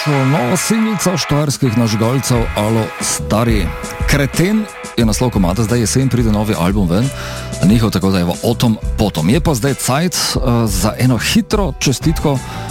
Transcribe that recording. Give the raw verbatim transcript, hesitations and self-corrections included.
nova singlica štajerskih nažgalcev Alo Stari. Kreten je naslov komada, zdaj jesen pride novi album ven, njihov tako da je v otom potom. Je pa zdaj cajt uh, za eno hitro čestitko